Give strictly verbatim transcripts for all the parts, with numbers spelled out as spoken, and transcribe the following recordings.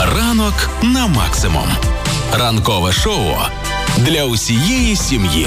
Ранок на максимум. Ранкове шоу для усієї сім'ї.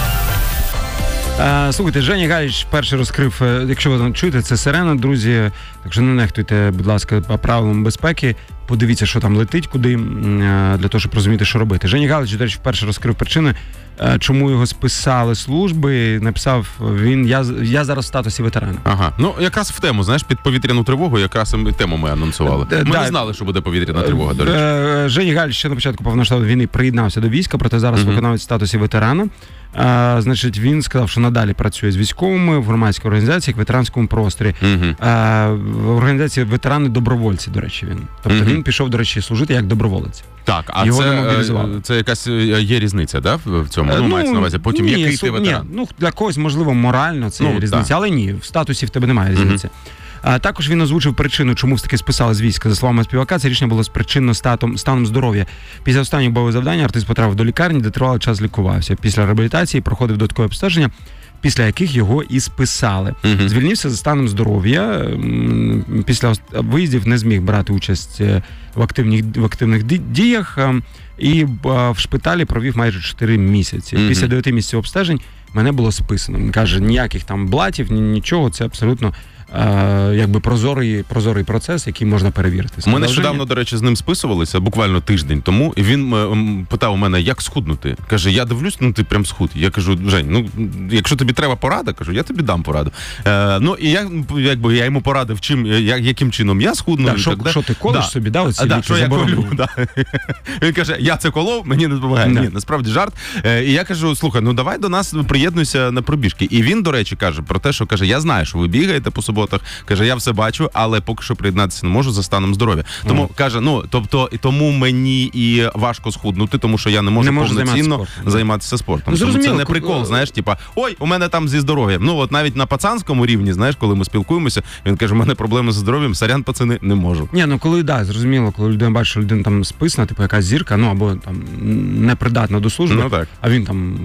А, слухайте, Женя Галіч перший розкрив, якщо ви там чуєте, це сирена, друзі, так що не нехтуйте, будь ласка, правилам безпеки, подивіться, що там летить, куди, для того, щоб розуміти, що робити. Женя Галіч, до речі, вперше розкрив причини, чому його списали служби, написав він, я, я зараз в статусі ветерана. Ага, ну якраз в тему, знаєш, під повітряну тривогу якраз і тему ми анонсували. Ми да. не знали, що буде повітряна тривога, до речі. Женя Галіч ще на початку повномасштабної війни приєднався до війська, проте зараз uh-huh. виконавець в статусі ветерана. А, значить, він сказав, що надалі працює з військовими в громадській організації, як в ветеранському просторі. Uh-huh. А, в організації ветерани-добровольці, до речі, він. Тобто uh-huh. він пішов, до речі, служити як доброволець. Так, а це, це якась є різниця, да, в цьому? Ну, мається на увазі. Потім, ні, який ти ветеран? Ні, ну, для когось, можливо, морально це ну, є різниця, так. але ні, в статусі в тебе немає різниці. Uh-huh. А також він озвучив причину, чому все-таки списали з війська. За словами співака, це рішення було спричинено статом, станом здоров'я. Після останнього бойового завдання артист потрапив до лікарні, де тривалий час лікувався. Після реабілітації проходив додаткове обстеження, після яких його і списали. Uh-huh. Звільнився за станом здоров'я. Після виїздів не зміг брати участь в активних, в активних діях і в шпиталі провів майже чотири місяці. Uh-huh. Після дев'яти місяців обстежень мене було списано. Він каже, ніяких там блатів, нічого, це абсолютно Uh, якби прозорий, прозорий процес, який можна перевірити. Ми нещодавно, до речі, з ним списувалися, буквально тиждень тому, і він м, питав у мене, як схуднути. Каже, я дивлюсь, ну ти прям схуд. Я кажу, Жень, ну якщо тобі треба порада, кажу, я тобі дам пораду. Е, ну і я, якби, я йому порадив, чим, я, яким чином я схудну. Да, що, що ти колиш да. собі, да, оці да, ліки що я колю, да. Він каже, я це колов, мені не допомагає. Да. Ні, насправді жарт. Е, і я кажу, слухай, ну давай до нас приєднуйся на пробіжки. І він, до речі, каже про те, що каже, я знаю, що ви бігаєте по суботах. Каже, я все бачу, але поки що приєднатися не можу за станом здоров'я. Тому, mm. каже, ну, тобто, тому мені і важко схуднути, тому що я не можу, не можу повноцінно займатися спортом. Займатися спортом. Ну, тому це не прикол, знаєш, типа, ой, у мене там зі здоров'ям. Ну, от навіть на пацанському рівні, знаєш, коли ми спілкуємося, він каже, у мене проблеми зі здоров'ям, сорян, пацани, не можу. Ні, ну, коли, да, зрозуміло, коли людина бачить, що людина там списана, типу, якась зірка, ну, або там непридатна до служби, ну, так. а він там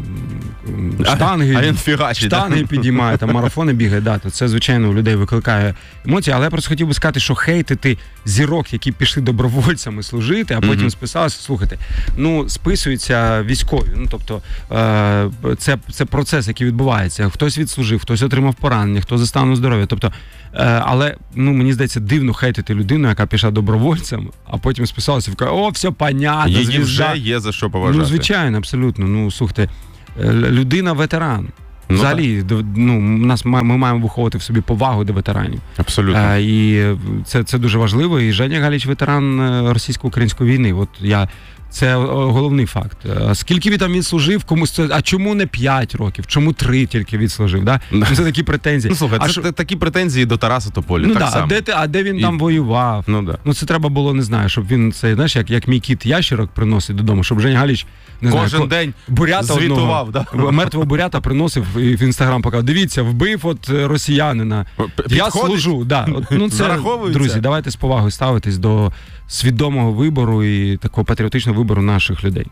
штанги, а він фігачить, штанги да? підіймає, там марафони бігає, да, то це, звичайно, у людей викликає емоції, але я просто хотів би сказати, що хейтити зірок, які пішли добровольцями служити, а потім mm-hmm. списалися, слухайте, ну, списуються військові, ну, тобто, е- це, це процес, який відбувається, хтось відслужив, хтось отримав поранення, хто за станом здоров'я, тобто, е- але, ну, мені здається, дивно хейтити людину, яка пішла добровольцем, а потім списалася і каже, о, все понятно, її вже є за що поважати. Ну, звичайно, абсолютно, ну, слухайте, людина-ветеран. Взагалі, ну, ну, нас, ми маємо виховувати в собі повагу до ветеранів. Абсолютно. А, і це, це дуже важливо. І Женя Галіч ветеран російсько-української війни. От я, це головний факт. Скільки він там відслужив, комусь це, а чому не п'ять років? Чому три тільки відслужив? Да? Ну, це такі претензії. Ну, слухай, а це що... такі претензії до Тараса Тополі. Ну, так да, само. А, де ти, а де він і... там воював? Ну, да. Ну, це треба було, не знаю, щоб він, це, знаєш, як, як мій кіт ящерок приносить додому, щоб Женя Галіч не кожен знаю, день бурята звітував, одного, да? мертвого бурята приносив і в Інстаграм показав. Дивіться, вбив от росіянина. Підходить? Я служу. Да. От, ну, це, друзі, давайте з повагою ставитись до свідомого вибору і такого патріотичного вибору наших людей.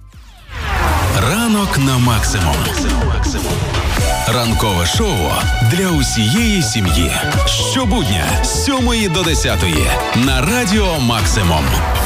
Ранок на максимум. Ранкове шоу для усієї сім'ї. Щобудня з сьомої до десятої на Радіо Максимум.